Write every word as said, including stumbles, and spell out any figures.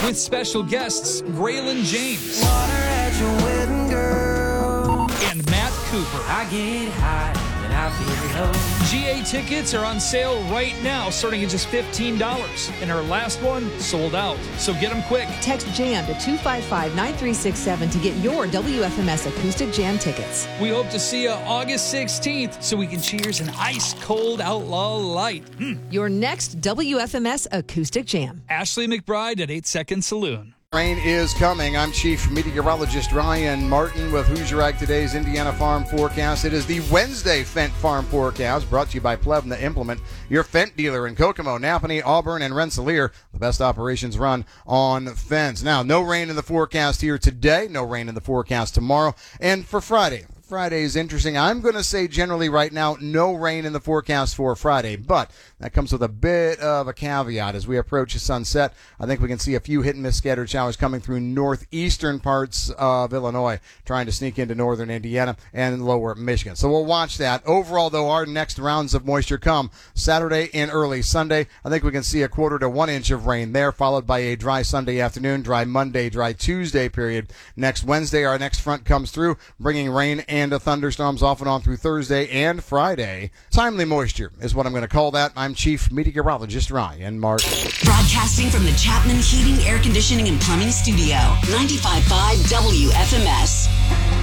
with special guests Graylin James and Matt Cooper. I get high and I feel low. G A tickets are on sale right now, starting at just fifteen dollars. And our last one sold out, so get them quick. Text JAM to two five five, nine three six seven to get your W F M S Acoustic Jam tickets. We hope to see you August sixteenth so we can cheers an ice-cold Outlaw Light. Mm. Your next W F M S Acoustic Jam. Ashley McBride at eight Second Saloon. Rain is coming. I'm Chief Meteorologist Ryan Martin with Hoosier Ag Today's Indiana Farm Forecast. It is the Wednesday Fendt Farm Forecast, brought to you by Plevna Implement, your Fendt dealer in Kokomo, Napanee, Auburn, and Rensselaer. The best operations run on Fendt. Now, no rain in the forecast here today. No rain in the forecast tomorrow. And for Friday, Friday is interesting. I'm going to say generally right now, no rain in the forecast for Friday, but that comes with a bit of a caveat. As we approach sunset, I think we can see a few hit and miss scattered showers coming through northeastern parts of Illinois, trying to sneak into northern Indiana and lower Michigan. So we'll watch that. Overall, though, our next rounds of moisture come Saturday and early Sunday. I think we can see a quarter to one inch of rain there, followed by a dry Sunday afternoon, dry Monday, dry Tuesday period. Next Wednesday, our next front comes through, bringing rain and And thunderstorms off and on through Thursday and Friday. Timely moisture is what I'm going to call that. I'm Chief Meteorologist Ryan Martin. Broadcasting from the Chapman Heating, Air Conditioning, and Plumbing Studio. ninety-five point five W F M S.